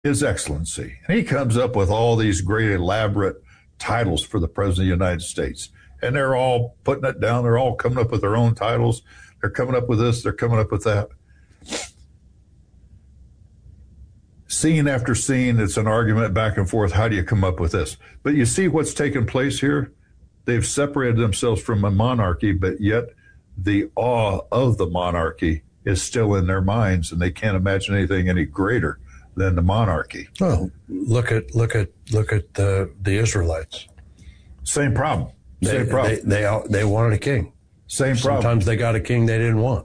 His Excellency. And he comes up with all these great elaborate titles for the President of the United States. And they're all putting it down. They're all coming up with their own titles. They're coming up with this. They're coming up with that. Scene after scene, it's an argument back and forth. How do you come up with this? But you see what's taken place here? They've separated themselves from a monarchy, but yet the awe of the monarchy is still in their minds, and they can't imagine anything any greater than the monarchy. Well, look at the Israelites. Same problem. Same problem. They wanted a king. Same problem. Sometimes they got a king they didn't want.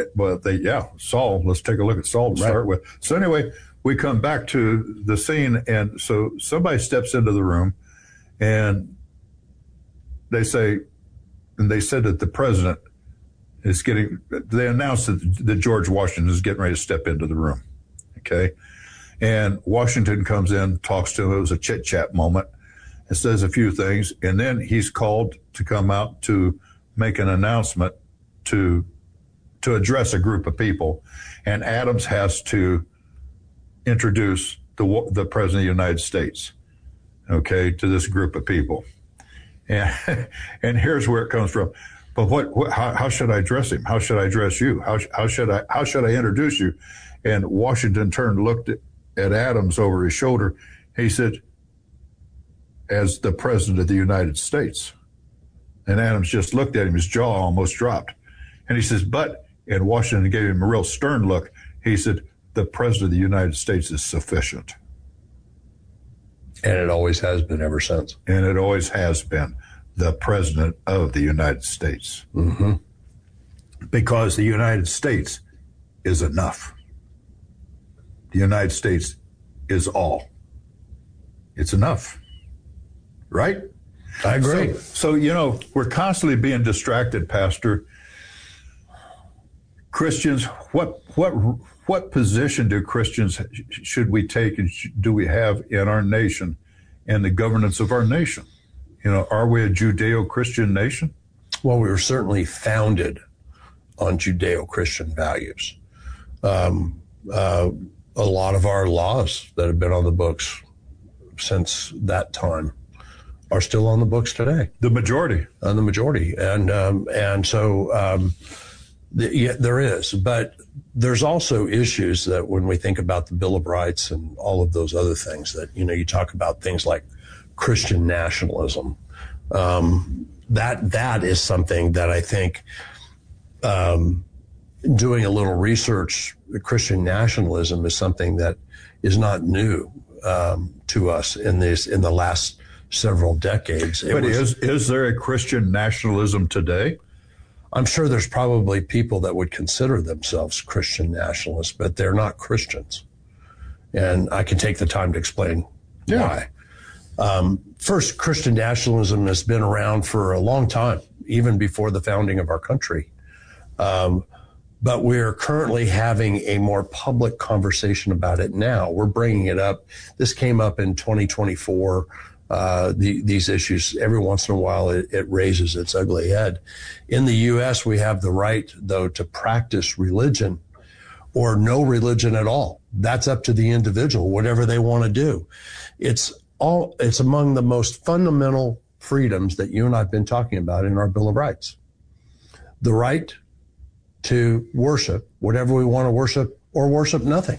Saul. Let's take a look at Saul to start with. So anyway, we come back to the scene, and so somebody steps into the room, and they said that the president is they announced that George Washington is getting ready to step into the room. Okay. And Washington comes in, talks to him. It was a chit-chat moment and says a few things. And then he's called to come out to make an announcement to address a group of people. And Adams has to introduce the President of the United States, okay, to this group of people. And here's where it comes from. But how should I address him? How should I address you? How should I introduce you? And Washington turned, looked at Adams over his shoulder. He said, as the President of the United States. And Adams just looked at him, his jaw almost dropped. And he says, and Washington gave him a real stern look. He said, the President of the United States is sufficient. And it always has been ever since. And it always has been the President of the United States. Mm-hmm. Because the United States is enough. The United States is all. It's enough. Right? I agree. So we're constantly being distracted, Pastor. Christians, what position do Christians should we take and do we have in our nation and the governance of our nation? Are we a Judeo-Christian nation? Well, we were certainly founded on Judeo-Christian values. A lot of our laws that have been on the books since that time are still on the books today. The majority. And so there is. But there's also issues that when we think about the Bill of Rights and all of those other things that, you talk about things like Christian nationalism. That is something that I think doing a little research, Christian nationalism is something that is not new to us in the last several decades. Is there a Christian nationalism today? I'm sure there's probably people that would consider themselves Christian nationalists, but they're not Christians. And I can take the time to explain why. First, Christian nationalism has been around for a long time, even before the founding of our country. But we're currently having a more public conversation about it now. We're bringing it up. This came up in 2024. These issues, every once in a while, it raises its ugly head. In the U.S., we have the right, though, to practice religion or no religion at all. That's up to the individual, whatever they want to do. It's among the most fundamental freedoms that you and I have been talking about in our Bill of Rights. The right to worship whatever we want to worship or worship nothing.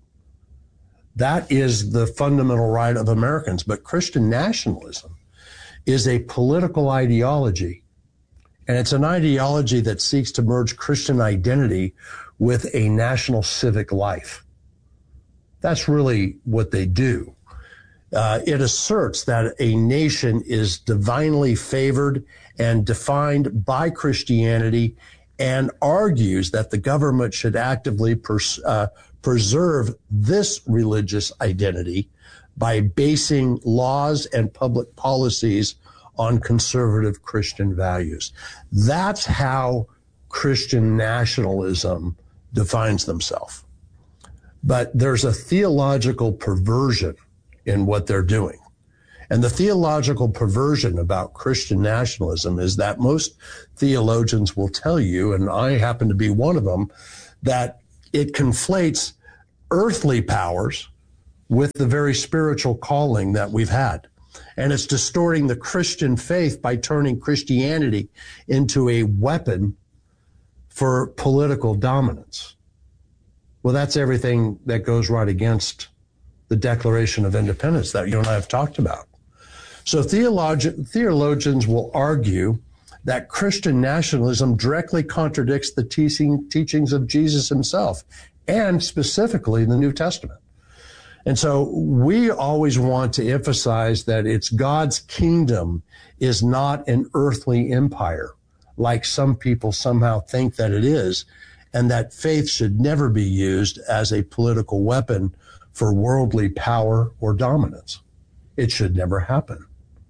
That is the fundamental right of Americans. But Christian nationalism is a political ideology, and it's an ideology that seeks to merge Christian identity with a national civic life. That's really what they do. It asserts that a nation is divinely favored and defined by Christianity, and argues that the government should actively preserve this religious identity by basing laws and public policies on conservative Christian values. That's how Christian nationalism defines themselves. But there's a theological perversion in what they're doing. And the theological perversion about Christian nationalism is that most theologians will tell you, and I happen to be one of them, that it conflates earthly powers with the very spiritual calling that we've had. And it's distorting the Christian faith by turning Christianity into a weapon for political dominance. Well, that's everything that goes right against the Declaration of Independence that you and I have talked about. So theologians will argue that Christian nationalism directly contradicts the teachings of Jesus himself, and specifically the New Testament. And so we always want to emphasize that it's God's kingdom is not an earthly empire, like some people somehow think that it is, and that faith should never be used as a political weapon for worldly power or dominance. It should never happen.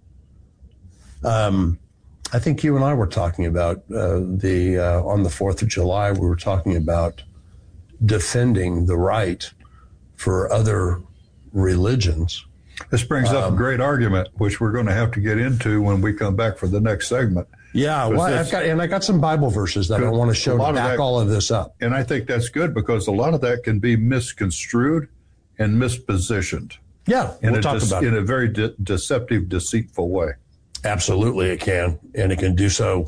I think you and I were talking about on the 4th of July, we were talking about defending the right for other religions. This brings up a great argument, which we're going to have to get into when we come back for the next segment. Yeah, well, I got some Bible verses that I want to show to back all of this up. And I think that's good because a lot of that can be misconstrued and mispositioned. Yeah, we'll talk about it. In a very deceptive, deceitful way. Absolutely, it can, and it can do so,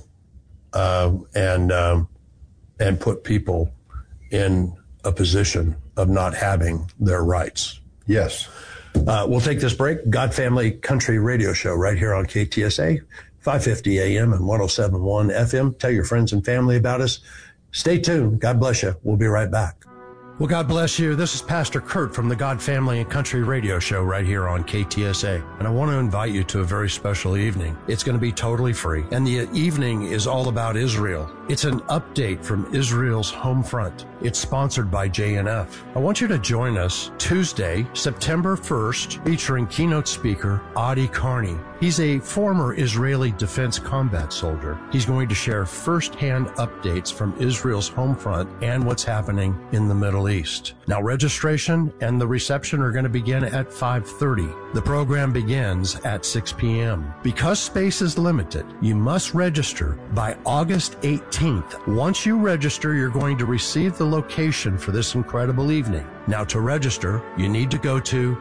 and put people in a position of not having their rights. Yes. We'll take this break. God Family Country Radio Show right here on KTSA, 550 AM and 107.1 FM. Tell your friends and family about us. Stay tuned. God bless you. We'll be right back. Well, God bless you. This is Pastor Kurt from the God Family and Country Radio Show right here on KTSA. And I want to invite you to a very special evening. It's going to be totally free. And the evening is all about Israel. It's an update from Israel's home front. It's sponsored by JNF. I want you to join us Tuesday, September 1st, featuring keynote speaker Adi Carney. He's a former Israeli defense combat soldier. He's going to share firsthand updates from Israel's home front and what's happening in the Middle East. Now, registration and the reception are going to begin at 5:30. The program begins at 6 p.m. Because space is limited, you must register by August 18th. Once you register, you're going to receive the location for this incredible evening. Now, to register, you need to go to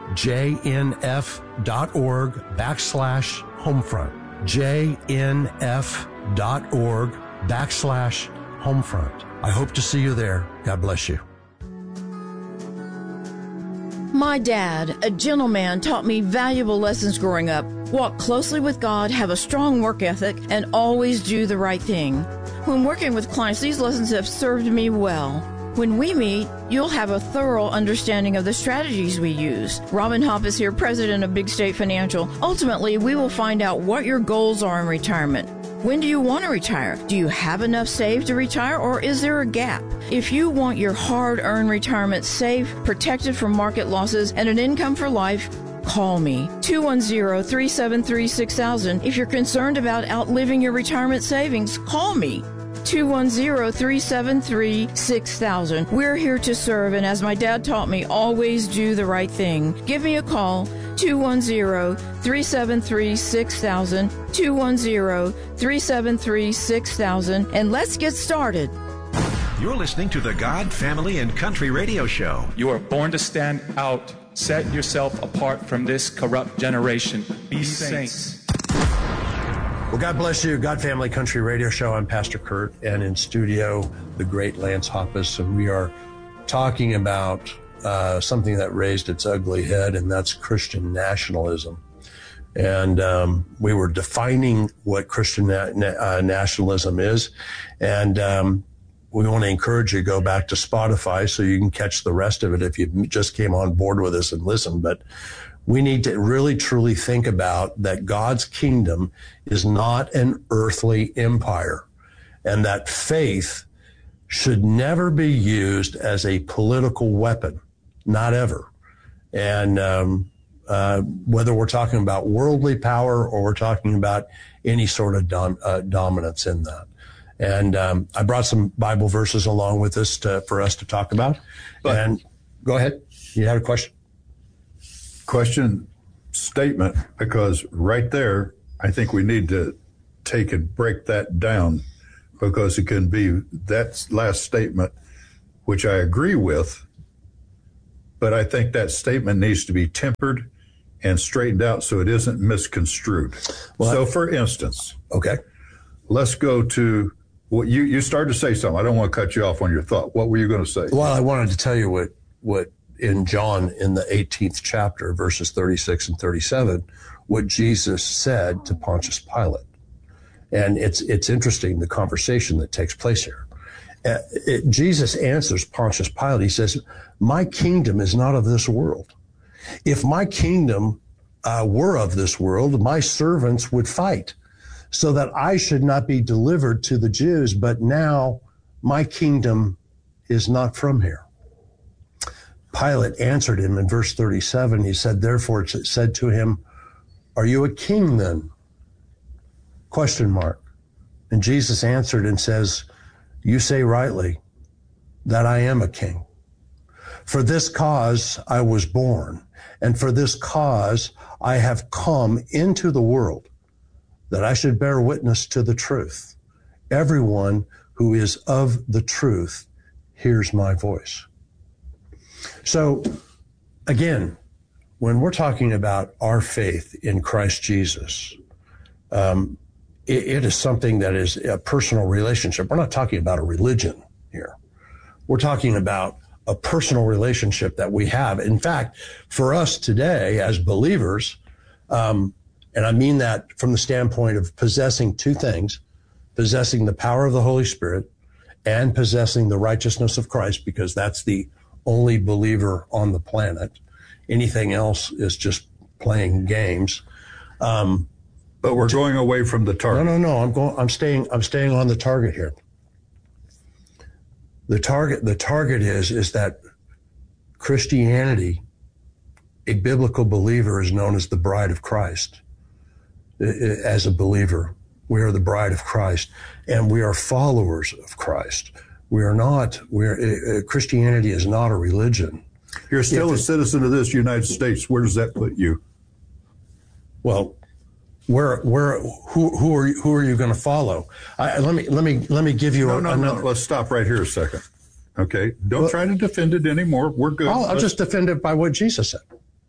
jnf.org/homefront. jnf.org/homefront. I hope to see you there. God bless you. My dad, a gentleman, taught me valuable lessons growing up. Walk closely with God, have a strong work ethic, and always do the right thing. When working with clients, these lessons have served me well. When we meet, you'll have a thorough understanding of the strategies we use. Robin Hopp is here, president of Big State Financial. Ultimately, we will find out what your goals are in retirement. When do you want to retire? Do you have enough saved to retire, or is there a gap? If you want your hard-earned retirement safe, protected from market losses, and an income for life, call me, 210-373-6000. If you're concerned about outliving your retirement savings, call me, 210-373-6000. We're here to serve, and as my dad taught me, always do the right thing. Give me a call, 210-373-6000, 210-373-6000, and let's get started. You're listening to the God, Family, and Country Radio Show. You are born to stand out. Set yourself apart from this corrupt generation. Be saints. Well, God bless you. God Family Country Radio Show. I'm Pastor Kurt, and in studio, the great Lance Hoppus, and we are talking about something that raised its ugly head, and that's Christian nationalism. And we were defining what Christian nationalism is, and we want to encourage you to go back to Spotify so you can catch the rest of it if you just came on board with us and listened. But we need to really, truly think about that God's kingdom is not an earthly empire, and that faith should never be used as a political weapon, not ever. And whether we're talking about worldly power or we're talking about any sort of dominance in that. And I brought some Bible verses along with us for us to talk about. And go ahead. You had a question? Question, statement, because right there, I think we need to take and break that down, because it can be that last statement, which I agree with, but I think that statement needs to be tempered and straightened out so it isn't misconstrued. Well, so, for instance, okay, let's go to what you started to say something. I don't want to cut you off on your thought. What were you going to say? Well, I wanted to tell you what in John in the 18th chapter, verses 36 and 37, what Jesus said to Pontius Pilate. And it's interesting, the conversation that takes place here. Jesus answers Pontius Pilate. He says, my kingdom is not of this world. If my kingdom were of this world, my servants would fight so that I should not be delivered to the Jews. But now my kingdom is not from here. Pilate answered him in verse 37. He said, therefore it said to him, are you a king then? ? And Jesus answered and says, you say rightly that I am a king. For this cause I was born, and for this cause I have come into the world, that I should bear witness to the truth. Everyone who is of the truth hears my voice. So, again, when we're talking about our faith in Christ Jesus, it is something that is a personal relationship. We're not talking about a religion here. We're talking about a personal relationship that we have. In fact, for us today as believers, and I mean that from the standpoint of possessing two things, possessing the power of the Holy Spirit and possessing the righteousness of Christ, because that's the only believer on the planet. Anything else is just playing games. But we're going away from the target. No. I'm staying on the target here. The target is that Christianity, a biblical believer, is known as the bride of Christ. As a believer, we are the bride of Christ, and we are followers of Christ. Christianity is not a religion. You're still a citizen of this United States. Where does that put you? Well, who are you going to follow? Let me give you No. Let's stop right here a second. Okay, don't try to defend it anymore. We're good. I'll just defend it by what Jesus said.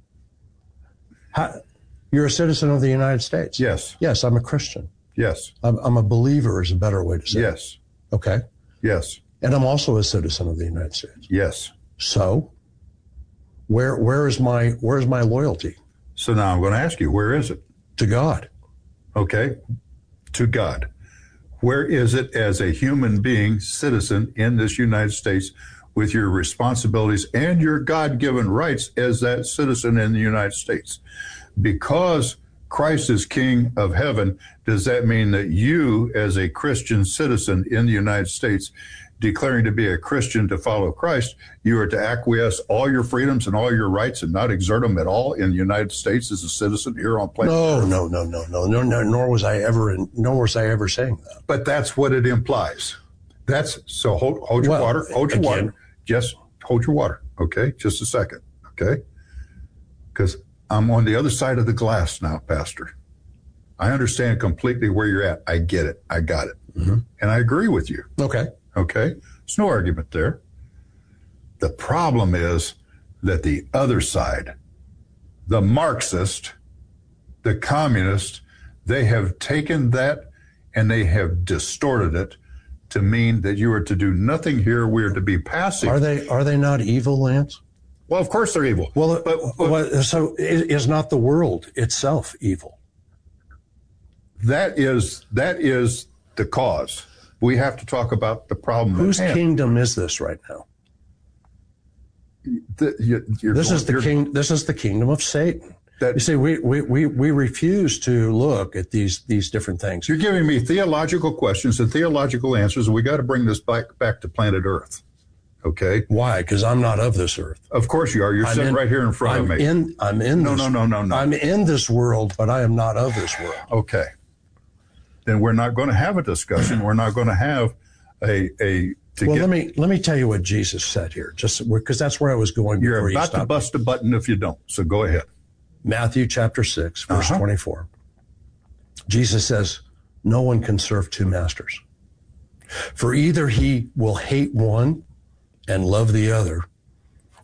You're a citizen of the United States. Yes. Yes, I'm a Christian. Yes. I'm a believer is a better way to say it. Yes. Okay. Yes. And I'm also a citizen of the United States. Yes. So, where is my loyalty? So now I'm going to ask you, where is it? To God. Okay. To God. Where is it as a human being, citizen in this United States, with your responsibilities and your God-given rights as that citizen in the United States? Because Christ is King of heaven, does that mean that you, as a Christian citizen in the United States, declaring to be a Christian to follow Christ, you are to acquiesce all your freedoms and all your rights and not exert them at all in the United States as a citizen here on planet Earth? No. Nor was I ever saying that. But that's what it implies. So hold your water. Hold your water. Just hold your water. Okay, just a second. Okay, because I'm on the other side of the glass now, Pastor. I understand completely where you're at. I get it. I got it. Mm-hmm. And I agree with you. Okay. There's no argument there. The problem is that the other side, the Marxist, the communist, they have taken that and they have distorted it to mean that you are to do nothing here. We are to be passive. Are they not evil, Lance? Well, of course they're evil. Well, so is not the world itself evil? That is the cause. We have to talk about the problem. Whose kingdom is this right now? This is the kingdom of Satan. You see, we refuse to look at these different things. You're giving me theological questions and theological answers, and we got to bring this back to planet Earth. Okay? Why? Because I'm not of this earth. Of course you are. You're sitting right here in front of me. I'm in. No. I'm in this world, but I am not of this world. Okay. Then we're not going to have a discussion. We're not going to have let me tell you what Jesus said here, just because that's where I was going. You're about to bust a button if you don't. So go ahead. Matthew chapter 6, verse 24. Jesus says, "No one can serve two masters, for either he will hate one and love the other,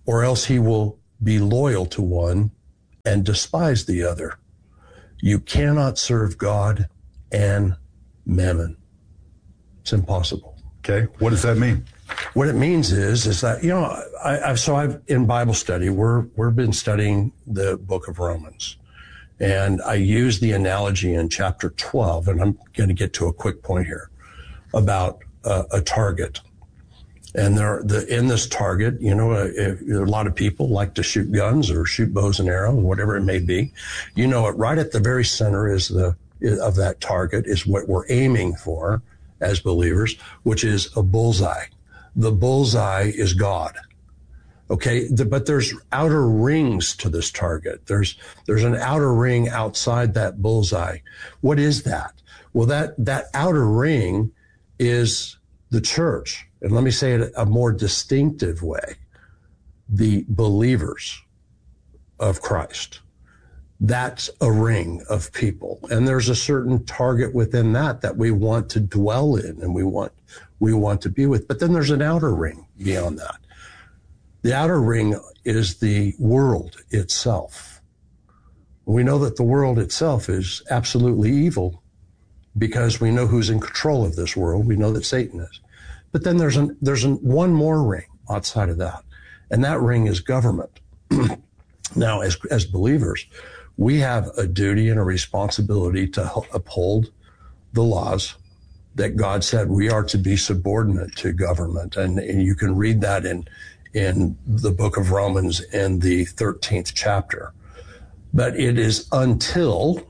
or else he will be loyal to one and despise the other. You cannot serve God and mammon. It's impossible. Okay. What does that mean? What it means is that, I've in Bible study, we've been studying the book of Romans. And I use the analogy in chapter 12, and I'm going to get to a quick point here about a target. And in this target, a lot of people like to shoot guns or shoot bows and arrows, whatever it may be. Right at the very center of that target is what we're aiming for as believers, which is a bullseye. The bullseye is God. Okay, but there's outer rings to this target. There's an outer ring outside that bullseye. What is that? Well, that outer ring is the church. And let me say it a more distinctive way. The believers of Christ. That's a ring of people. And there's a certain target within that we want to dwell in and we want to be with. But then there's an outer ring beyond that. The outer ring is the world itself. We know that the world itself is absolutely evil because we know who's in control of this world. We know that Satan is. But then there's one more ring outside of that, and that ring is government. Now, as believers, we have a duty and a responsibility to uphold the laws that God said we are to be subordinate to government. And you can read that in the book of Romans in the 13th chapter. But it is until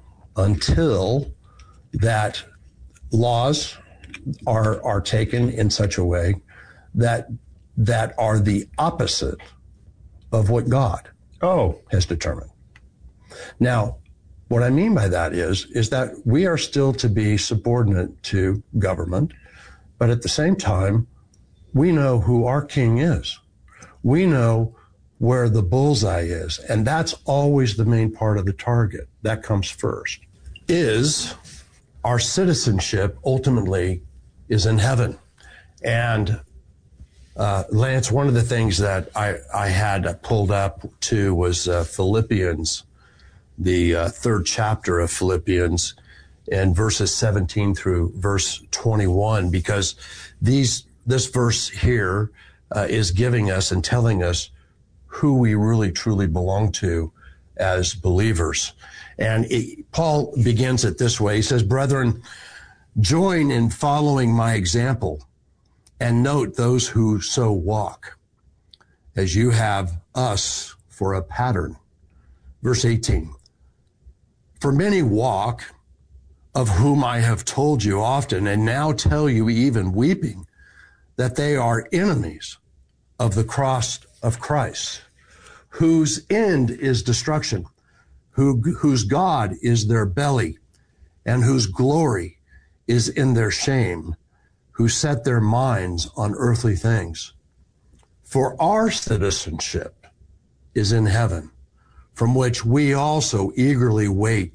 that laws are taken in such a way that are the opposite of what God has determined. Now, what I mean by that is that we are still to be subordinate to government, but at the same time, we know who our king is. We know where the bullseye is, and that's always the main part of the target. That comes first. Is our citizenship ultimately is in heaven. And Lance, one of the things that I had pulled up to was Philippians, the third chapter of Philippians, and verses 17 through verse 21, because this verse here is giving us and telling us who we really truly belong to as believers. And Paul begins it this way. He says, "Brethren, join in following my example and note those who so walk, as you have us for a pattern." Verse 18, "For many walk, of whom I have told you often, and now tell you even weeping, that they are enemies of the cross of Christ, whose end is destruction, whose God is their belly, and whose glory is in their shame, who set their minds on earthly things. For our citizenship is in heaven, from which we also eagerly wait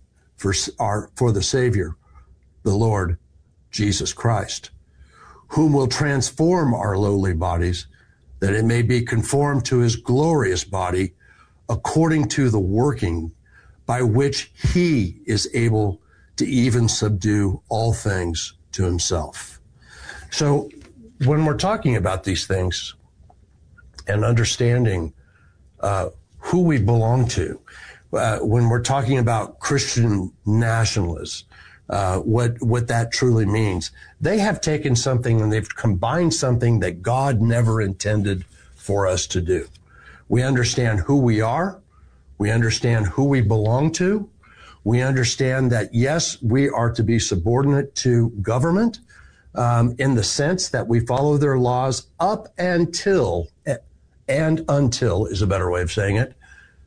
for the Savior, the Lord Jesus Christ, whom will transform our lowly bodies, that it may be conformed to his glorious body, according to the working by which he is able to even subdue all things to himself." So when we're talking about these things and understanding who we belong to, when we're talking about Christian nationalists, what that truly means, they have taken something and they've combined something that God never intended for us to do. We understand who we are. We understand who we belong to. We understand that, yes, we are to be subordinate to government in the sense that we follow their laws up until, and until is a better way of saying it,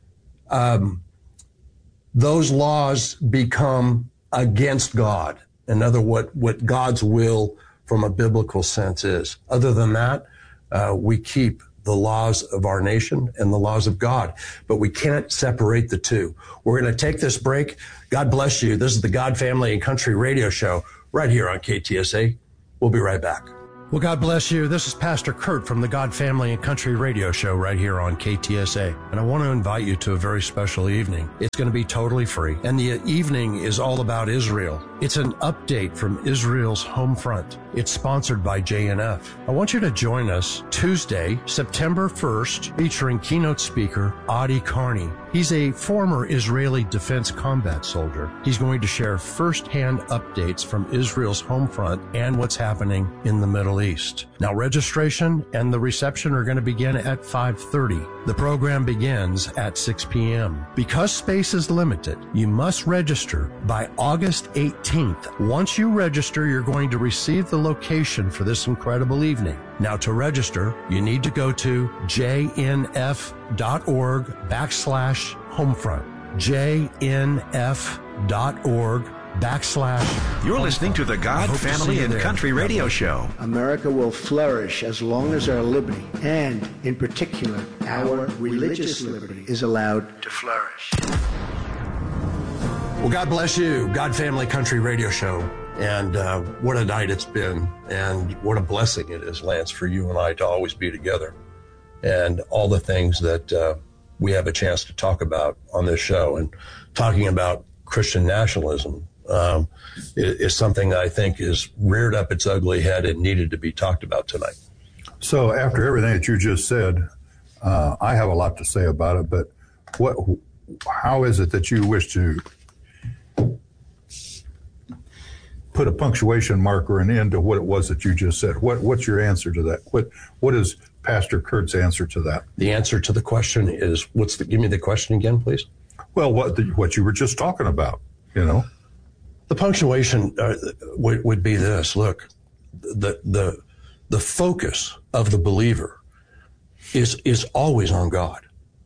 those laws become against God. Another what God's will from a biblical sense is. Other than that, we keep the laws of our nation and the laws of God, but we can't separate the two. We're going to take this break. God bless you. This is the God Family and Country Radio Show right here on KTSA. We'll be right back. Well, God bless you. This is Pastor Kurt from the God Family and Country Radio Show right here on KTSA. And I want to invite you to a very special evening. It's going to be totally free. And the evening is all about Israel. It's an update from Israel's home front. It's sponsored by JNF. I want you to join us Tuesday, September 1st, featuring keynote speaker Adi Carney. He's a former Israeli defense combat soldier. He's going to share firsthand updates from Israel's home front and what's happening in the Middle East. Now, registration and the reception are going to begin at 5:30. The program begins at 6 p.m. Because space is limited, you must register by August 18th. Once you register, you're going to receive the location for this incredible evening. Now, to register, you need to go to jnf.org/homefront. jnf.org/. You're listening to the God Family and Country Radio Show. America will flourish as long as our liberty, and in particular, our religious liberty, is allowed to flourish. Well, God bless you. God Family Country Radio Show. And what a night it's been, and what a blessing it is, Lance, for you and I to always be together, and all the things that we have a chance to talk about on this show. And talking about Christian nationalism is something that I think is reared up its ugly head and needed to be talked about tonight. So after everything that you just said, I have a lot to say about it, but how is it that you wish to put a punctuation mark or an end to what it was that you just said? What's your answer to that? What is Pastor Kurt's answer to that? The answer to the question is, give me the question again, please. Well, what you were just talking about, you know. The punctuation would be this. Look, the focus of the believer is always on God.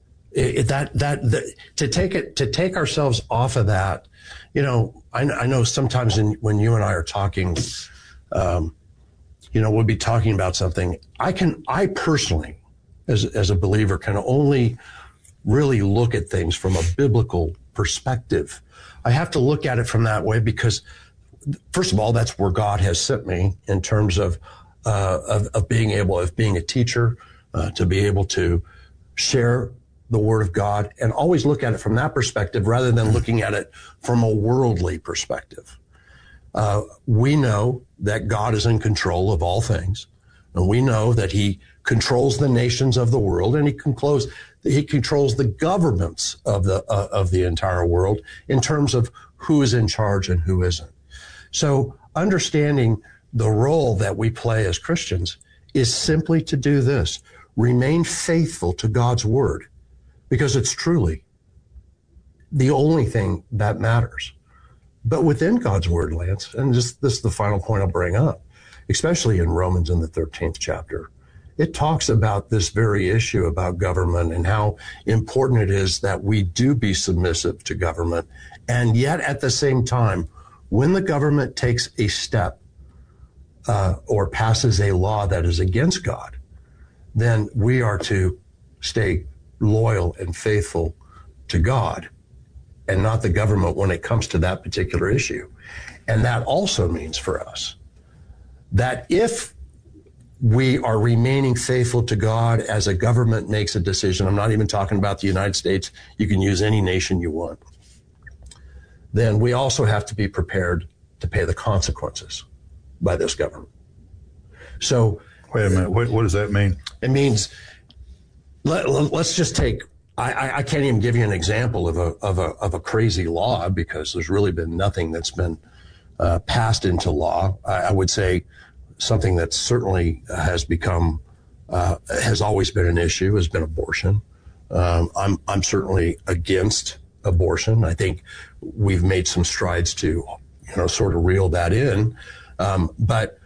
To take ourselves off of that, you know, I know sometimes when you and I are talking, we'll be talking about something. I personally, as a believer, can only really look at things from a biblical perspective. I have to look at it from that way because, first of all, that's where God has sent me in terms of being a teacher, to be able to share the Word of God, and always look at it from that perspective rather than looking at it from a worldly perspective. We know that God is in control of all things, and we know that He controls the nations of the world, and He controls the governments of the entire world in terms of who is in charge and who isn't. So understanding the role that we play as Christians is simply to do this: remain faithful to God's Word, because it's truly the only thing that matters. But within God's Word, Lance, and this is the final point I'll bring up, especially in Romans in the 13th chapter, it talks about this very issue about government and how important it is that we do be submissive to government. And yet at the same time, when the government takes a step or passes a law that is against God, then we are to stay loyal and faithful to God and not the government when it comes to that particular issue. And that also means for us that if we are remaining faithful to God as a government makes a decision, I'm not even talking about the United States, you can use any nation you want, then we also have to be prepared to pay the consequences by this government. So wait a minute, what does that mean? It means, let's just take, I can't even give you an example of a crazy law, because there's really been nothing that's been passed into law. I would say something that certainly has always been an issue has been abortion. I'm certainly against abortion. I think we've made some strides to, sort of reel that in. But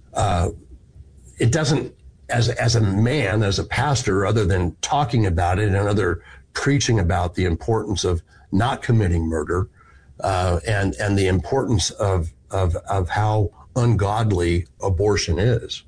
it doesn't, as a man, as a pastor, other than talking about it and other preaching about the importance of not committing murder, and the importance of how ungodly abortion is.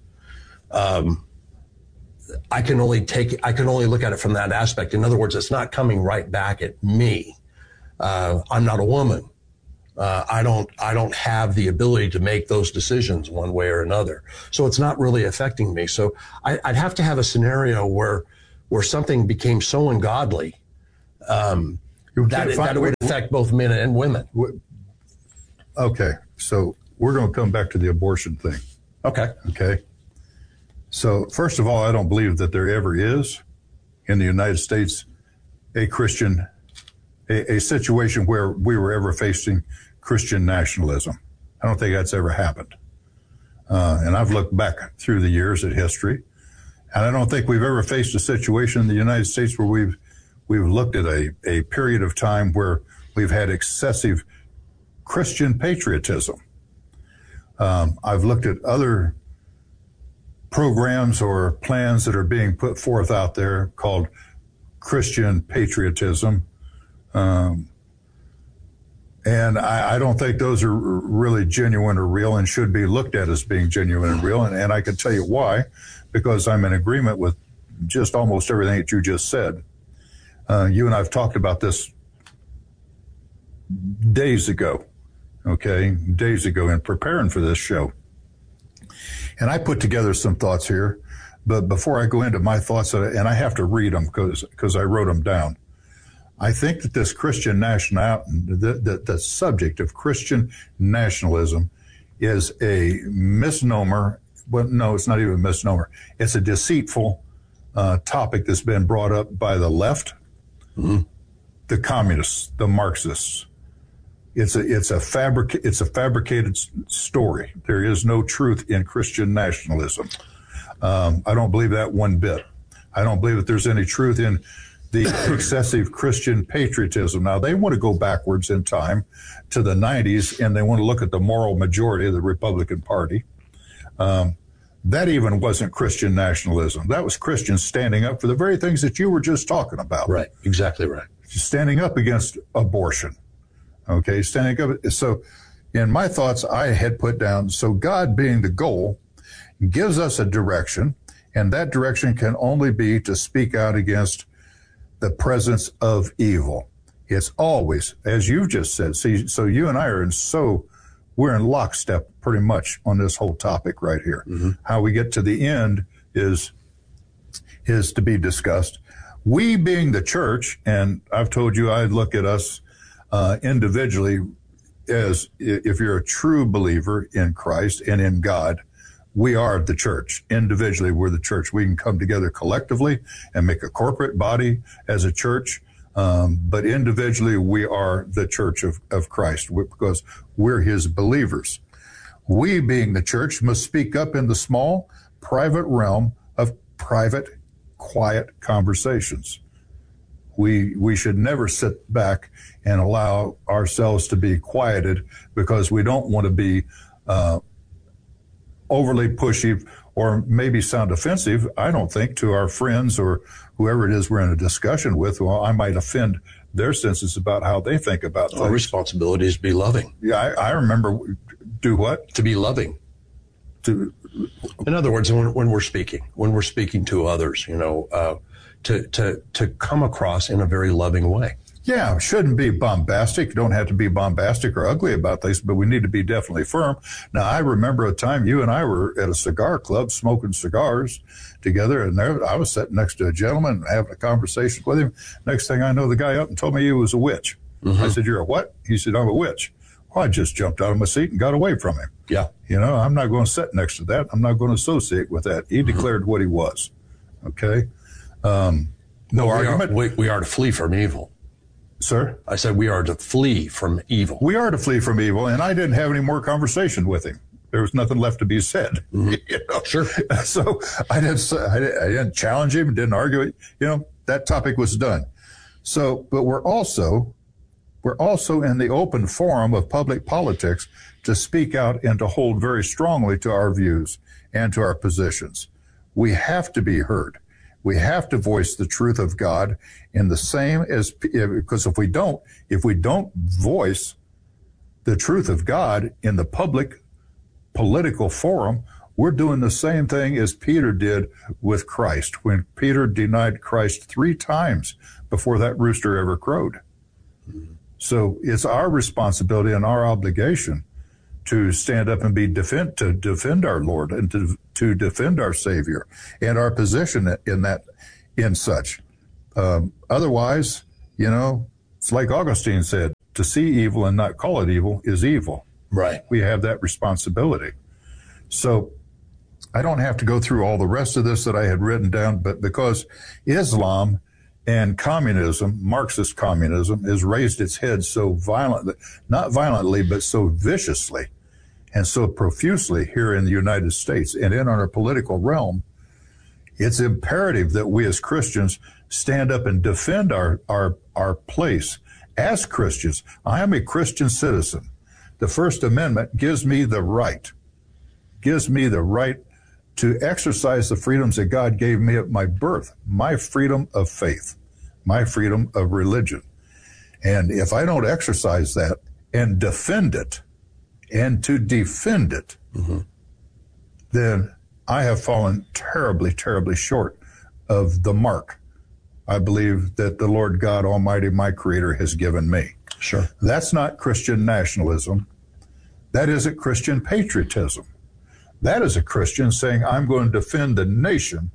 I can only look at it from that aspect. In other words, it's not coming right back at me. I'm not a woman. I don't have the ability to make those decisions one way or another. So it's not really affecting me. So I'd have to have a scenario where something became so ungodly that it would affect both men and women. Okay, so we're going to come back to the abortion thing. Okay. So first of all, I don't believe that there ever is in the United States a situation where we were ever facing Christian nationalism. I don't think that's ever happened. And I've looked back through the years at history, and I don't think we've ever faced a situation in the United States where we've looked at a period of time where we've had excessive Christian patriotism. I've looked at other programs or plans that are being put forth out there called Christian patriotism. And I don't think those are really genuine or real and should be looked at as being genuine and real. And I can tell you why, because I'm in agreement with just almost everything that you just said. You and I have talked about this days ago in preparing for this show. And I put together some thoughts here, but before I go into my thoughts, and I have to read them because I wrote them down. I think that this Christian the subject of Christian nationalism is a misnomer. Well, no, it's not even a misnomer. It's a deceitful topic that's been brought up by the left, the communists, the Marxists. It's a fabricated story. There is no truth in Christian nationalism. I don't believe that one bit. I don't believe that there's any truth in the excessive Christian patriotism. Now, they want to go backwards in time to the 90s, and they want to look at the moral majority of the Republican Party. That even wasn't Christian nationalism. That was Christians standing up for the very things that you were just talking about. Right, exactly right. Standing up against abortion. Okay, standing up. So in my thoughts, I had put down, so God being the goal gives us a direction, and that direction can only be to speak out against the presence of evil. It's always, as you've just said, see, so you and I we're in lockstep pretty much on this whole topic right here. How we get to the end is to be discussed. We being the church, and I've told you I look at us individually as if you're a true believer in Christ and in God, we are the church. Individually, we're the church. We can come together collectively and make a corporate body as a church. But individually, we are the church of Christ because we're his believers. We, being the church, must speak up in the small, private realm of private, quiet conversations. We should never sit back and allow ourselves to be quieted because we don't want to be overly pushy or maybe sound offensive, I don't think, to our friends or whoever it is we're in a discussion with. Well, I might offend their senses about how they think about things. Our responsibility is to be loving. Yeah, I remember. Do what? To be loving. In other words, when we're speaking to others, to come across in a very loving way. Yeah, shouldn't be bombastic. You don't have to be bombastic or ugly about this, but we need to be definitely firm. Now, I remember a time you and I were at a cigar club smoking cigars together, and there I was sitting next to a gentleman having a conversation with him. Next thing I know, the guy up and told me he was a witch. I said, "You're a what?" He said, "I'm a witch." Well, I just jumped out of my seat and got away from him. Yeah. I'm not going to sit next to that. I'm not going to associate with that. He declared what he was. Okay? No argument. We are to flee from evil. Sir? I said we are to flee from evil. We are to flee from evil, and I didn't have any more conversation with him. There was nothing left to be said. Sure. So I didn't challenge him, didn't argue it. That topic was done. So, but we're also in the open forum of public politics to speak out and to hold very strongly to our views and to our positions. We have to be heard. We have to voice the truth of God in the same as, because if we don't voice the truth of God in the public political forum, we're doing the same thing as Peter did with Christ when Peter denied Christ 3 times before that rooster ever crowed. So it's our responsibility and our obligation to stand up and to defend our Lord and to defend our Savior and our position in such. Otherwise, it's like Augustine said, to see evil and not call it evil is evil. Right. We have that responsibility. So I don't have to go through all the rest of this that I had written down, but because Islam and communism, Marxist communism, has raised its head so violently, not violently, but so viciously and so profusely here in the United States and in our political realm, it's imperative that we as Christians stand up and defend our place as Christians. I am a Christian citizen. The First Amendment gives me the right to exercise the freedoms that God gave me at my birth, my freedom of faith, my freedom of religion. And if I don't exercise that and defend it and to defend it, then I have fallen terribly, terribly short of the mark I believe that the Lord God Almighty, my Creator, has given me. Sure. That's not Christian nationalism. That isn't Christian patriotism. That is a Christian saying, I'm going to defend the nation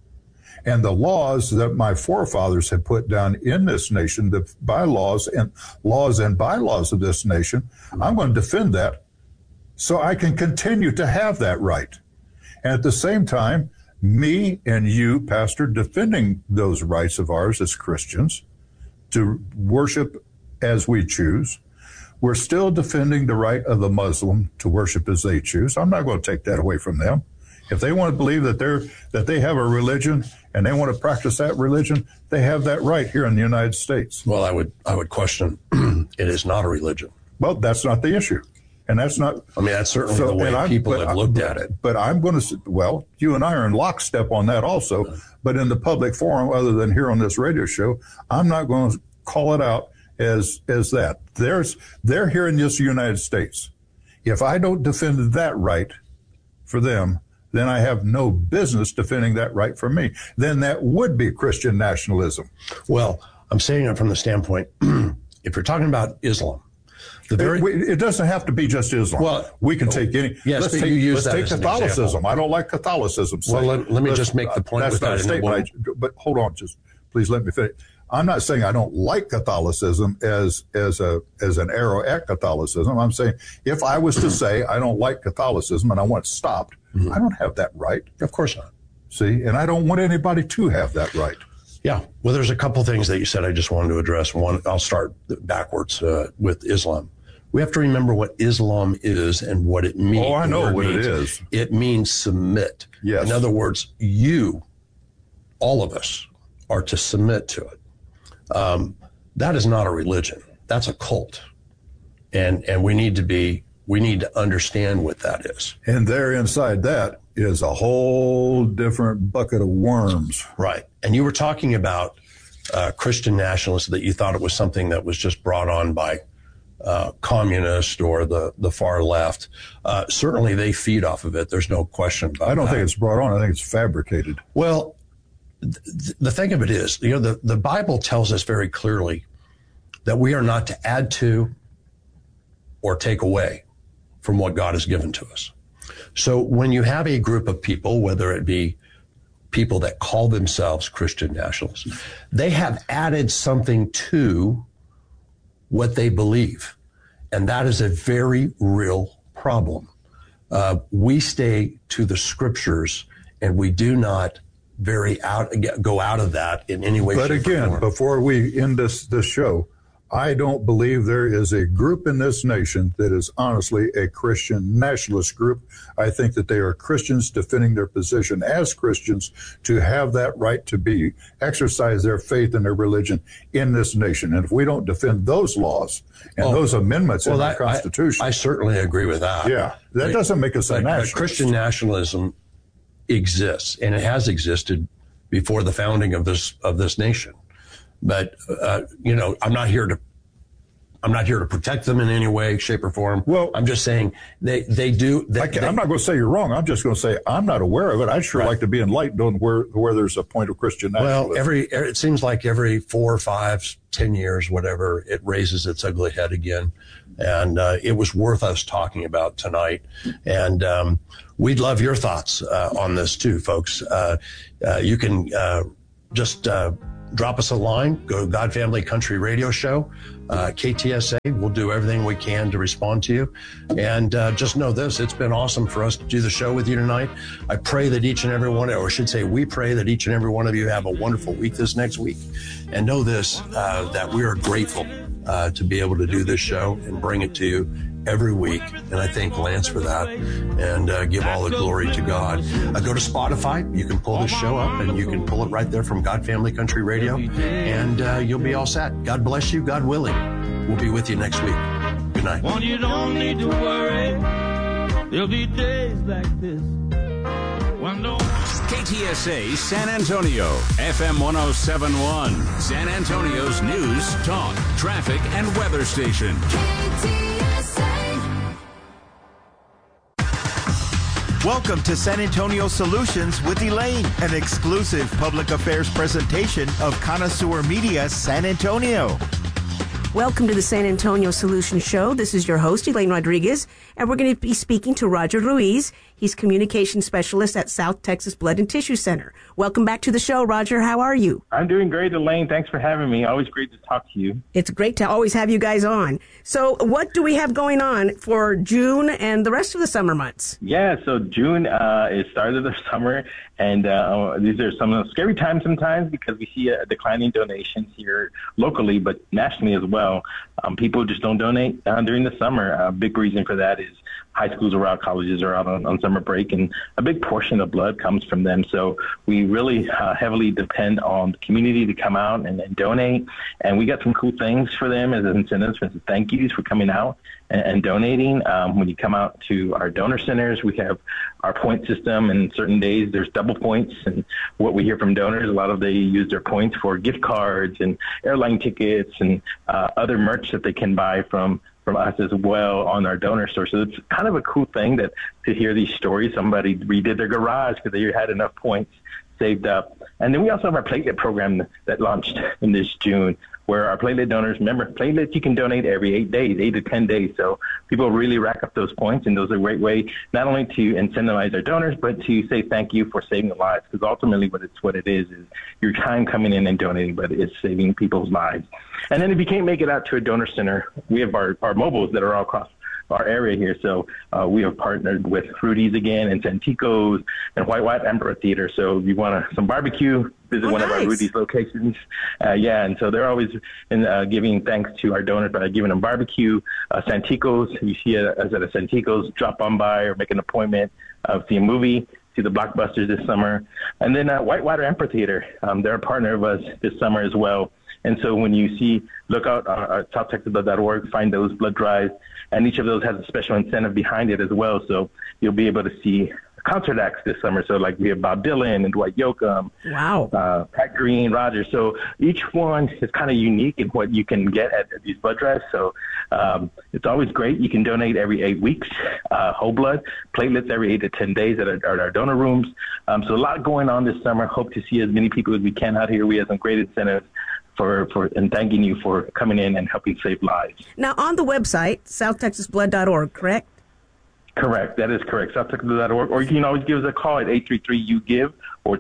and the laws that my forefathers had put down in this nation, the bylaws and laws and bylaws of this nation. I'm going to defend that so I can continue to have that right. And at the same time, me and you, Pastor, defending those rights of ours as Christians to worship as we choose. We're still defending the right of the Muslim to worship as they choose. I'm not going to take that away from them. If they want to believe that they have a religion and they want to practice that religion, they have that right here in the United States. Well, I would question it is not a religion. Well, that's not the issue. And that's not. I mean, that's certainly the way people have looked at it. But I'm going to, well, you and I are in lockstep on that also. But in the public forum, other than here on this radio show, I'm not going to call it out as that. They're here in this United States. If I don't defend that right for them, then I have no business defending that right for me. Then that would be Christian nationalism. Well, I'm saying it from the standpoint, if you're talking about Islam, it doesn't have to be just Islam. Well, we can take any. Yes, let's but take, you use let's that take as an Catholicism. example. I don't like Catholicism. Well, let me just make the point that's with not that. a statement. But hold on, just please let me finish. I'm not saying I don't like Catholicism as an arrow at Catholicism. I'm saying if I was to say I don't like Catholicism and I want it stopped, I don't have that right. Of course not. See, and I don't want anybody to have that right. Yeah. Well, there's a couple things that you said I just wanted to address. One, I'll start backwards with Islam. We have to remember what Islam is and what it means. Oh, I know what it is. It means submit. Yes. In other words, all of us, are to submit to it. That is not a religion. That's a cult. And we need to understand what that is. And there inside that is a whole different bucket of worms. Right. And you were talking about Christian nationalists, that you thought it was something that was just brought on by communists or the far left. Certainly they feed off of it. There's no question about it. I don't think it's brought on. I think it's fabricated. Well, the thing of it is, the Bible tells us very clearly that we are not to add to or take away from what God has given to us. So when you have a group of people, whether it be people that call themselves Christian nationalists, they have added something to what they believe. And that is a very real problem. We stay to the scriptures and we do not go out of that in any way, shape, or form. But again, before we end this show, I don't believe there is a group in this nation that is honestly a Christian nationalist group. I think that they are Christians defending their position as Christians to have that right to exercise their faith and their religion in this nation. And if we don't defend those laws and those amendments in the Constitution. I certainly agree with that. Yeah, that doesn't make us a nationalist. Christian nationalism exists, and it has existed before the founding of this nation. But, I'm not here to I'm not here to protect them in any way, shape, or form. Well, I'm just saying they do. I'm not going to say you're wrong. I'm just going to say I'm not aware of it. I'd sure like to be enlightened on where there's a point of Christian nationalism. Well, it seems like every 4 or 5, 10 years, whatever, it raises its ugly head again. And it was worth us talking about tonight. And we'd love your thoughts on this too, folks. You can just drop us a line. Go to God Family Country Radio Show, KTSA. We'll do everything we can to respond to you. And just know this, it's been awesome for us to do the show with you tonight. I pray that each and every one, or I should say we pray that each and every one of you have a wonderful week this next week. And know this, that we are grateful to be able to do this show and bring it to you every week. And I thank Lance for that, and give all the glory to God. Go to Spotify. You can pull this show up, and you can pull it right there from God Family Country Radio, and you'll be all set. God bless you. God willing, we'll be with you next week. Good night. Well, you don't need to worry. There'll be days like this. KTSA San Antonio, FM 107.1, San Antonio's news, talk, traffic, and weather station. Welcome to San Antonio Solutions with Elaine, an exclusive public affairs presentation of Connoisseur Media San Antonio. Welcome to the San Antonio Solutions Show. This is your host, Elaine Rodriguez, and we're going to be speaking to Roger Ruiz. He's communication specialist at South Texas Blood and Tissue Center. Welcome back to the show, Roger. How are you? I'm doing great, Elaine. Thanks for having me. Always great to talk to you. It's great to always have you guys on. So what do we have going on for June and the rest of the summer months? Yeah, so June is start of the summer, and these are some scary times sometimes because we see a decline in donations here locally, but nationally as well. People just don't donate during the summer. A big reason for that is high schools are out, colleges are out on summer break, and a big portion of blood comes from them. So we really heavily depend on the community to come out and donate. And we got some cool things for them as incentives, for thank yous for coming out and donating. When you come out to our donor centers, we have our point system, and certain days there's double points. And what we hear from donors, a lot of they use their points for gift cards and airline tickets and other merch that they can buy from us as well on our donor store. So it's kind of a cool thing that to hear these stories. Somebody redid their garage because they had enough points saved up. And then we also have our platelet program that launched in this June, where our platelet donors, remember, platelets you can donate every 8 days, 8 to 10 days. So people really rack up those points, and those are a great way not only to incentivize our donors, but to say thank you for saving lives, because ultimately what it is your time coming in and donating, but it's saving people's lives. And then if you can't make it out to a donor center, we have our mobiles that are all across our area here. So we have partnered with Rudy's again and Santikos and White Amphitheater. So if you want some barbecue, visit one of our Rudy's locations. And so they're always giving thanks to our donors by giving them barbecue. Santikos, you see us at a Santikos, drop on by or make an appointment, see a movie, see the blockbusters this summer. And then Whitewater Amphitheater, they're a partner of us this summer as well. And so when you look out at southtexasblood.org, find those blood drives, and each of those has a special incentive behind it as well. So you'll be able to see concert acts this summer. So like we have Bob Dylan and Dwight Yoakam. Wow. Pat Green, Roger. So each one is kind of unique in what you can get at these blood drives. So it's always great. You can donate every 8 weeks, whole blood, platelets every 8 to 10 days at our donor rooms. So a lot going on this summer. Hope to see as many people as we can out here. We have some great incentives and thanking you for coming in and helping save lives. Now, on the website, southtexasblood.org, correct? Correct. That is correct. southtexasblood.org. Or you can always give us a call at 833-YOU-GIVE or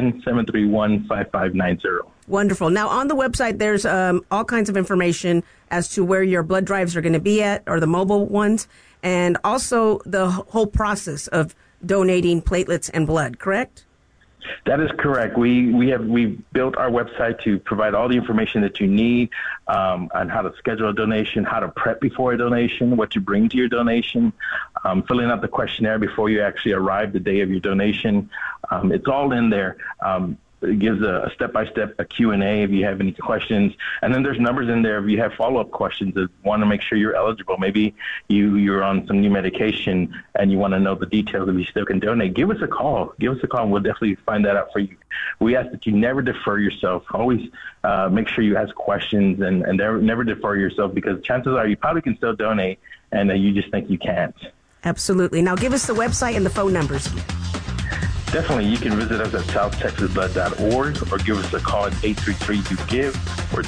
210-731-5590. Wonderful. Now, on the website, there's all kinds of information as to where your blood drives are going to be at, or the mobile ones, and also the whole process of donating platelets and blood, correct? That is correct. We've built our website to provide all the information that you need on how to schedule a donation, how to prep before a donation, what to bring to your donation, filling out the questionnaire before you actually arrive the day of your donation. It's all in there. It gives a step-by-step a Q&A if you have any questions. And then there's numbers in there if you have follow-up questions that want to make sure you're eligible. Maybe you're on some new medication and you want to know the details if you still can donate. Give us a call. Give us a call, and we'll definitely find that out for you. We ask that you never defer yourself. Always make sure you ask questions and never defer yourself, because chances are you probably can still donate and you just think you can't. Absolutely. Now give us the website and the phone numbers. Definitely. You can visit us at southtexasblood.org or give us a call at 833-YOU-GIVE or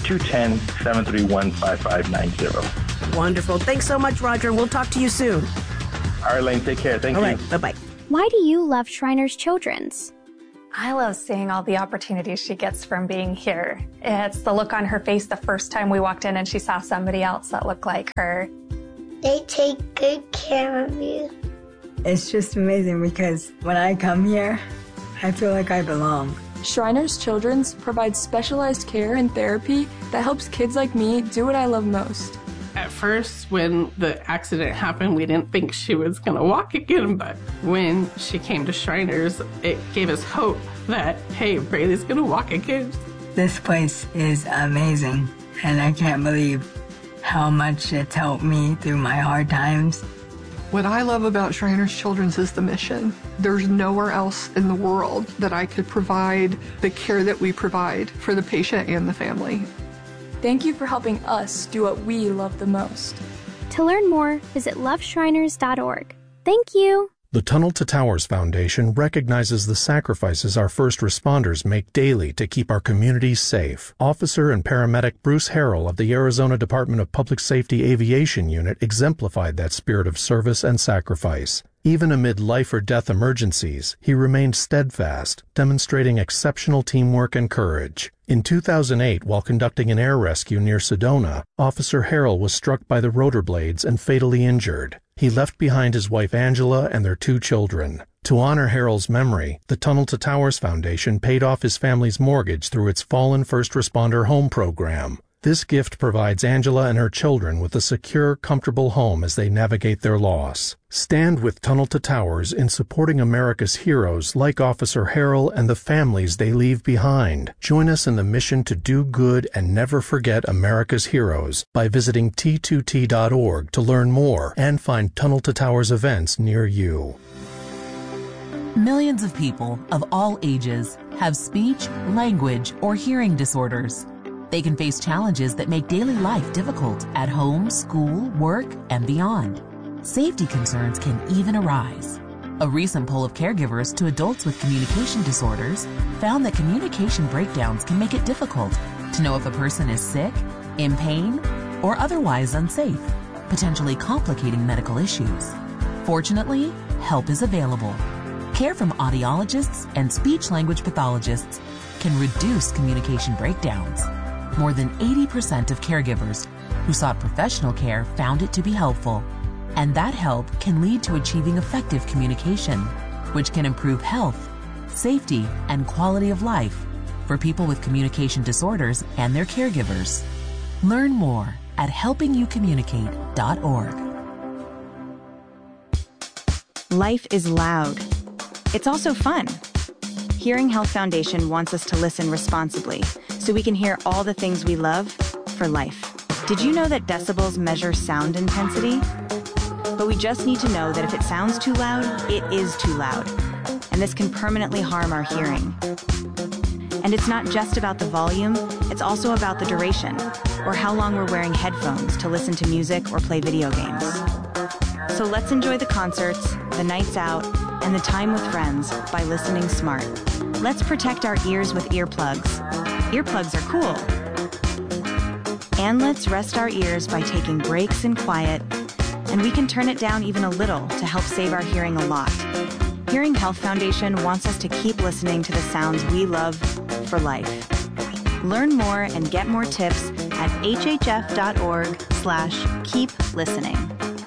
210-731-5590. Wonderful. Thanks so much, Roger. We'll talk to you soon. All right, Lane. Take care. Thank you. All right. Bye-bye. Why do you love Shriners Children's? I love seeing all the opportunities she gets from being here. It's the look on her face the first time we walked in and she saw somebody else that looked like her. They take good care of you. It's just amazing because when I come here, I feel like I belong. Shriners Children's provides specialized care and therapy that helps kids like me do what I love most. At first, when the accident happened, we didn't think she was going to walk again, but when she came to Shriners, it gave us hope that, hey, Braylee's going to walk again. This place is amazing, and I can't believe how much it's helped me through my hard times. What I love about Shriners Children's is the mission. There's nowhere else in the world that I could provide the care that we provide for the patient and the family. Thank you for helping us do what we love the most. To learn more, visit loveshriners.org. Thank you. The Tunnel to Towers Foundation recognizes the sacrifices our first responders make daily to keep our communities safe. Officer and paramedic Bruce Harrell of the Arizona Department of Public Safety Aviation Unit exemplified that spirit of service and sacrifice. Even amid life or death emergencies, he remained steadfast, demonstrating exceptional teamwork and courage. In 2008, while conducting an air rescue near Sedona, Officer Harrell was struck by the rotor blades and fatally injured. He left behind his wife Angela and their 2 children. To honor Harrell's memory, the Tunnel to Towers Foundation paid off his family's mortgage through its Fallen First Responder Home Program. This gift provides Angela and her children with a secure, comfortable home as they navigate their loss. Stand with Tunnel to Towers in supporting America's heroes like Officer Harrell and the families they leave behind. Join us in the mission to do good and never forget America's heroes by visiting T2T.org to learn more and find Tunnel to Towers events near you. Millions of people of all ages have speech, language, or hearing disorders. They can face challenges that make daily life difficult at home, school, work, and beyond. Safety concerns can even arise. A recent poll of caregivers to adults with communication disorders found that communication breakdowns can make it difficult to know if a person is sick, in pain, or otherwise unsafe, potentially complicating medical issues. Fortunately, help is available. Care from audiologists and speech-language pathologists can reduce communication breakdowns. More than 80% of caregivers who sought professional care found it to be helpful, and that help can lead to achieving effective communication, which can improve health, safety, and quality of life for people with communication disorders and their caregivers. Learn more at helpingyoucommunicate.org. Life is loud. It's also fun. Hearing Health Foundation wants us to listen responsibly so we can hear all the things we love for life. Did you know that decibels measure sound intensity? But we just need to know that if it sounds too loud, it is too loud. And this can permanently harm our hearing. And it's not just about the volume, it's also about the duration, or how long we're wearing headphones to listen to music or play video games. So let's enjoy the concerts, the nights out, and the time with friends by listening smart. Let's protect our ears with earplugs. Earplugs are cool. And let's rest our ears by taking breaks in quiet, and we can turn it down even a little to help save our hearing a lot. Hearing Health Foundation wants us to keep listening to the sounds we love for life. Learn more and get more tips at hhf.org/keep listening.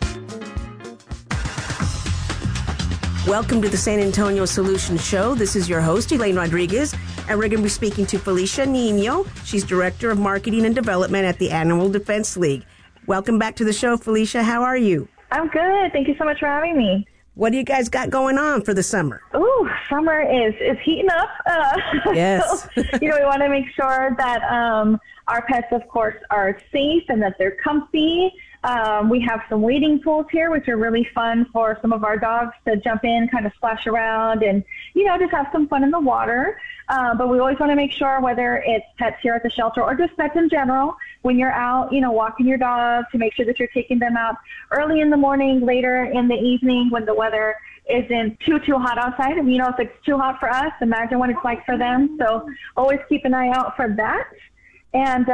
Welcome to the San Antonio Solutions Show. This is your host, Elaine Rodriguez, and we're going to be speaking to Felicia Nino. She's Director of Marketing and Development at the Animal Defense League. Welcome back to the show, Felicia. How are you? I'm good. Thank you so much for having me. What do you guys got going on for the summer? Ooh, summer is heating up. Yes. So, we want to make sure that our pets, of course, are safe and that they're comfy. We have some wading pools here, which are really fun for some of our dogs to jump in, kind of splash around and, just have some fun in the water. But we always want to make sure, whether it's pets here at the shelter or just pets in general, when you're out, walking your dog, to make sure that you're taking them out early in the morning, later in the evening when the weather isn't too hot outside. And, if it's too hot for us, imagine what it's like for them. So always keep an eye out for that. And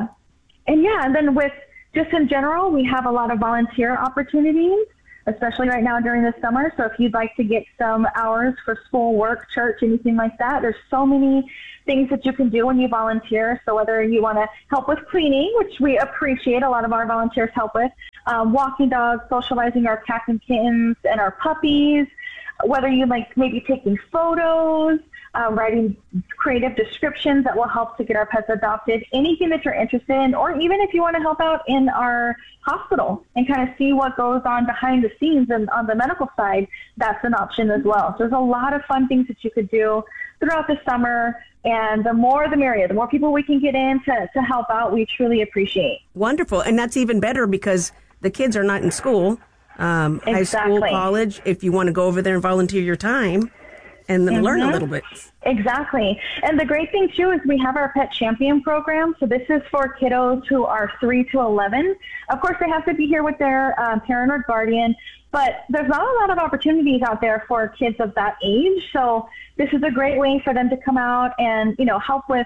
then with just in general, we have a lot of volunteer opportunities, especially right now during the summer. So if you'd like to get some hours for school, work, church, anything like that, there's so many things that you can do when you volunteer. So whether you want to help with cleaning, which we appreciate, a lot of our volunteers help with, walking dogs, socializing our cats and kittens and our puppies, whether you like maybe taking photos, writing creative descriptions that will help to get our pets adopted, anything that you're interested in, or even if you want to help out in our hospital and kind of see what goes on behind the scenes and on the medical side, that's an option as well. So there's a lot of fun things that you could do throughout the summer, and the more the merrier. The more people we can get in to help out, we truly appreciate. Wonderful. And that's even better because the kids are not in school, high school, college. If you want to go over there and volunteer your time and then learn a little bit. Exactly. And the great thing, too, is we have our Pet Champion program. So this is for kiddos who are 3 to 11. Of course, they have to be here with their parent or guardian, but there's not a lot of opportunities out there for kids of that age. So this is a great way for them to come out and, help with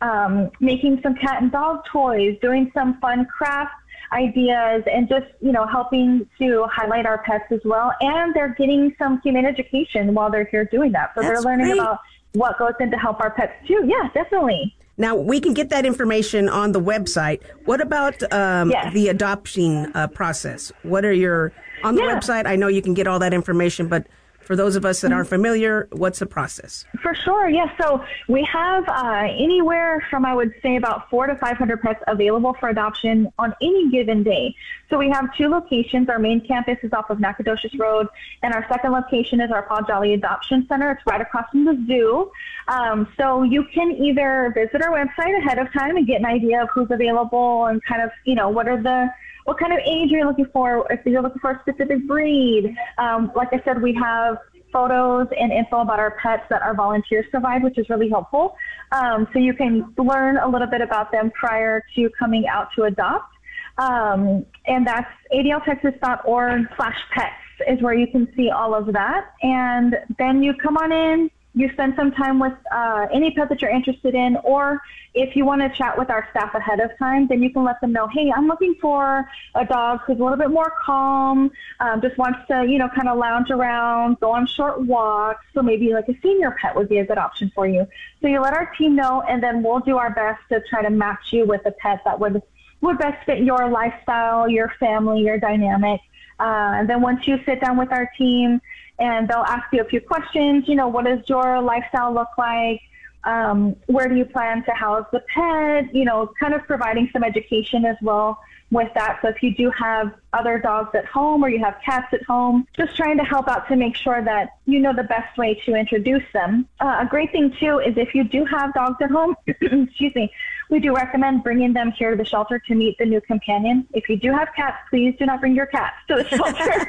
making some cat and dog toys, doing some fun craft ideas, and just, helping to highlight our pets as well. And they're getting some human education while they're here doing that. So they're learning about what goes in to help our pets too. Yeah, definitely. Now, we can get that information on the website. What about the adoption process? What are on the website? I know you can get all that information, but for those of us that aren't familiar, what's the process? For sure, yes. So we have anywhere from, I would say, about 400 to 500 pets available for adoption on any given day. So we have 2 locations. Our main campus is off of Nacogdoches Road, and our second location is our Paul Jolly Adoption Center. It's right across from the zoo. So you can either visit our website ahead of time and get an idea of who's available and kind of, what kind of age you're looking for, if you're looking for a specific breed. Like I said, we have photos and info about our pets that our volunteers provide, which is really helpful. So you can learn a little bit about them prior to coming out to adopt. And that's adltexas.org/pets is where you can see all of that. And then you come on in, you spend some time with any pet that you're interested in, or if you want to chat with our staff ahead of time, then you can let them know, hey, I'm looking for a dog who's a little bit more calm, just wants to, kind of lounge around, go on short walks. So maybe like a senior pet would be a good option for you. So you let our team know, and then we'll do our best to try to match you with a pet that would best fit your lifestyle, your family, your dynamic. And then once you sit down with our team, and they'll ask you a few questions, what does your lifestyle look like? Where do you plan to house the pet? Kind of providing some education as well with that. So if you do have other dogs at home or you have cats at home, just trying to help out to make sure that you know the best way to introduce them. A great thing, too, is if you do have dogs at home, excuse me, we do recommend bringing them here to the shelter to meet the new companion. If you do have cats, please do not bring your cats to the shelter.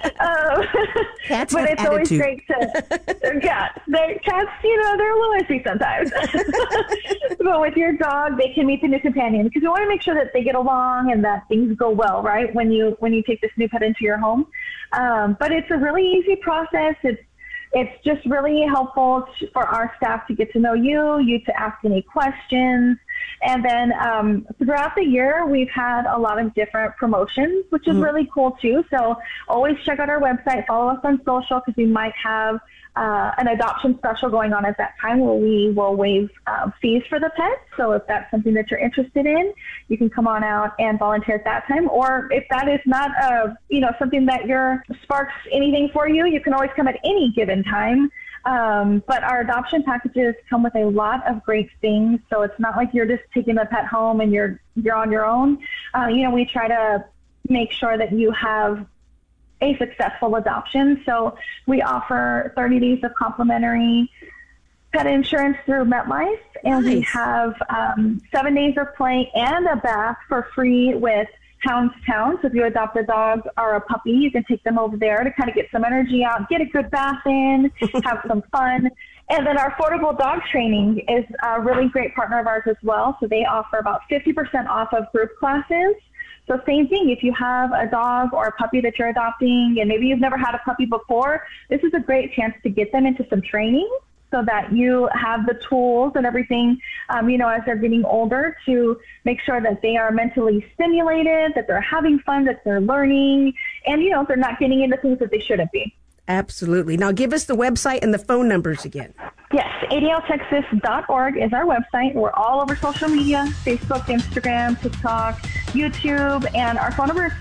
Cats but have it's attitude. Always great to cats, they're a little iffy sometimes. But with your dog, they can meet the new companion because you want to make sure that they get along and that things go well, right? When you take this new pet into your home. But it's a really easy process. It's just really helpful for our staff to get to know you to ask any questions. And then throughout the year, we've had a lot of different promotions, which is really cool, too. So always check out our website, follow us on social, because we might have an adoption special going on at that time where we will waive fees for the pets. So if that's something that you're interested in, you can come on out and volunteer at that time. Or if that is not something that sparks anything for you, you can always come at any given time. But our adoption packages come with a lot of great things. So it's not like you're just taking the pet home and you're on your own. We try to make sure that you have a successful adoption. So we offer 30 days of complimentary pet insurance through MetLife, and we have 7 days of play and a bath for free with Houndstown. So if you adopt a dog or a puppy, you can take them over there to kind of get some energy out, get a good bath in, have some fun. And then our Affordable Dog Training is a really great partner of ours as well. So they offer about 50% off of group classes. So same thing, if you have a dog or a puppy that you're adopting and maybe you've never had a puppy before, this is a great chance to get them into some training so that you have the tools and everything, as they're getting older, to make sure that they are mentally stimulated, that they're having fun, that they're learning, and, they're not getting into things that they shouldn't be. Absolutely. Now give us the website and the phone numbers again. Yes, adltexas.org is our website. We're all over social media, Facebook, Instagram, TikTok, YouTube, and our phone number is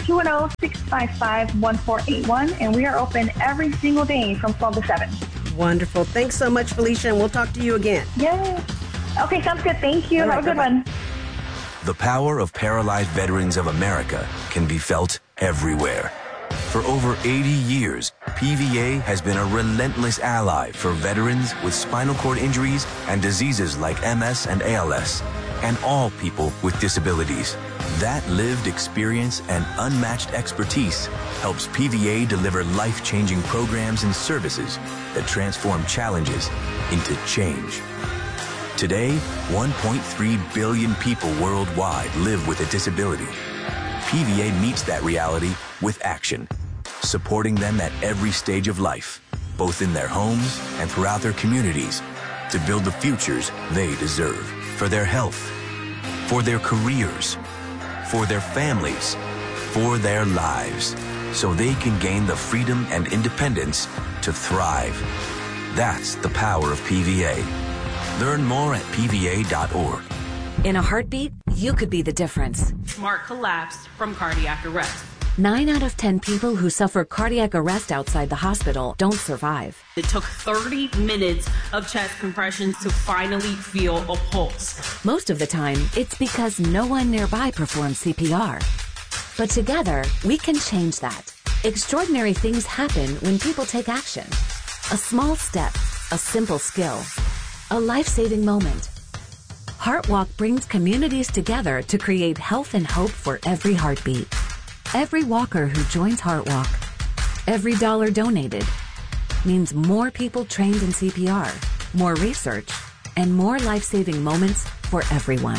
210-655-1481, and we are open every single day from 12 to 7. Wonderful. Thanks so much, Felicia, and we'll talk to you again. Yay. Okay, sounds good. Thank you. Have a good one. The power of Paralyzed Veterans of America can be felt everywhere. For over 80 years, PVA has been a relentless ally for veterans with spinal cord injuries and diseases like MS and ALS, and all people with disabilities. That lived experience and unmatched expertise helps PVA deliver life-changing programs and services that transform challenges into change. Today, 1.3 billion people worldwide live with a disability. PVA meets that reality with action, supporting them at every stage of life, both in their homes and throughout their communities, to build the futures they deserve for their health, for their careers, for their families, for their lives, so they can gain the freedom and independence to thrive. That's the power of PVA. Learn more at PVA.org. In a heartbeat, you could be the difference. Mark collapsed from cardiac arrest. 9 out of 10 people who suffer cardiac arrest outside the hospital don't survive. It took 30 minutes of chest compressions to finally feel a pulse. Most of the time, it's because no one nearby performs CPR. But together, we can change that. Extraordinary things happen when people take action. A small step, a simple skill, a life-saving moment. HeartWalk brings communities together to create health and hope for every heartbeat. Every walker who joins HeartWalk, every dollar donated, means more people trained in CPR, more research, and more life-saving moments for everyone.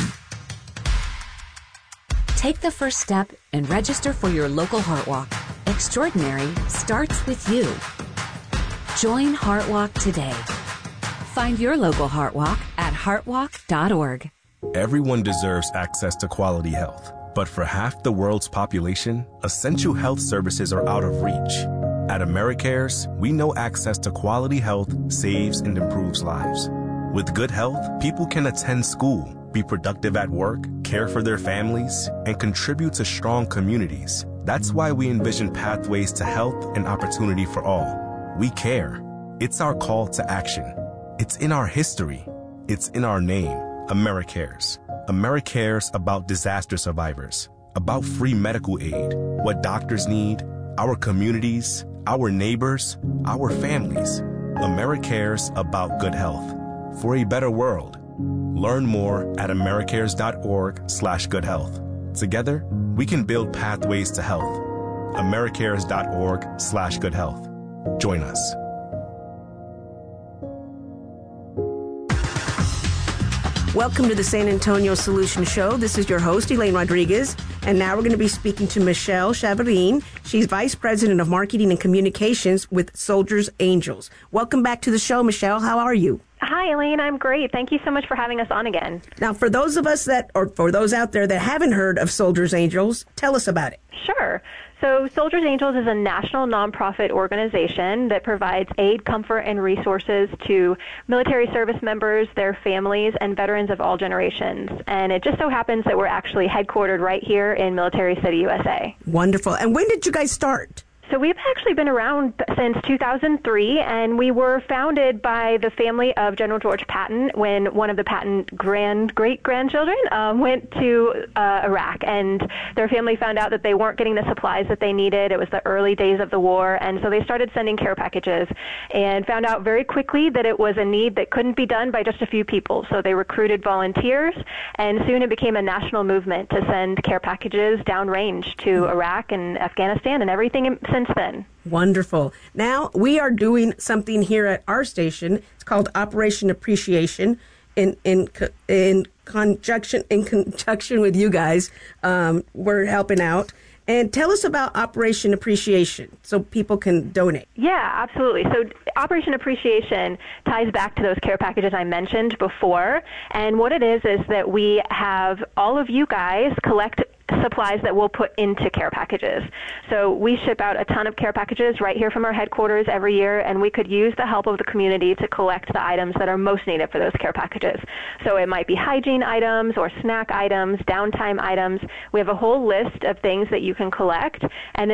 Take the first step and register for your local HeartWalk. Extraordinary starts with you. Join HeartWalk today. Find your local HeartWalk at heartwalk.org. Everyone deserves access to quality health. But for half the world's population, essential health services are out of reach. At AmeriCares, we know access to quality health saves and improves lives. With good health, people can attend school, be productive at work, care for their families, and contribute to strong communities. That's why we envision pathways to health and opportunity for all. We care. It's our call to action. It's in our history. It's in our name, AmeriCares. AmeriCares about disaster survivors, about free medical aid, what doctors need, our communities, our neighbors, our families. AmeriCares about good health for a better world. Learn more at americares.org/goodhealth. Together, we can build pathways to health. americares.org/goodhealth. Join us. Welcome to the San Antonio Solution Show. This is your host, Elaine Rodriguez. And now we're going to be speaking to Michelle Chavarin. She's Vice President of Marketing and Communications with Soldiers Angels. Welcome back to the show, Michelle. How are you? Hi, Elaine. I'm great. Thank you so much for having us on again. Now, for those of us for those out there that haven't heard of Soldiers Angels, tell us about it. Sure. So Soldiers Angels is a national nonprofit organization that provides aid, comfort, and resources to military service members, their families, and veterans of all generations. And it just so happens that we're actually headquartered right here in Military City, USA. Wonderful. And when did you guys start? So we've actually been around since 2003, and we were founded by the family of General George Patton when one of the Patton great-grandchildren went to Iraq, and their family found out that they weren't getting the supplies that they needed. It was the early days of the war, and so they started sending care packages and found out very quickly that it was a need that couldn't be done by just a few people. So they recruited volunteers, and soon it became a national movement to send care packages downrange to Iraq and Afghanistan and everything since then. Wonderful. Now we are doing something here at our station. It's called Operation Appreciation. In conjunction with you guys, we're helping out. And tell us about Operation Appreciation so people can donate. Yeah, absolutely. So Operation Appreciation ties back to those care packages I mentioned before. And what it is that we have all of you guys collect supplies that we'll put into care packages. So we ship out a ton of care packages right here from our headquarters every year, and we could use the help of the community to collect the items that are most needed for those care packages. So it might be hygiene items or snack items, downtime items. We have a whole list of things that you can collect, and